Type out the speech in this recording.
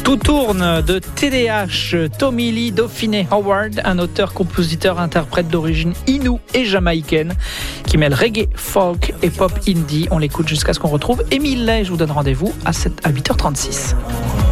Tout tourne de TDH, Tommy Lee Dauphiné Howard, un auteur, compositeur, interprète d'origine inoue et jamaïcaine qui mêle reggae, folk et pop indie. On l'écoute jusqu'à ce qu'on retrouve Émile Lay. Je vous donne rendez-vous à 8h36.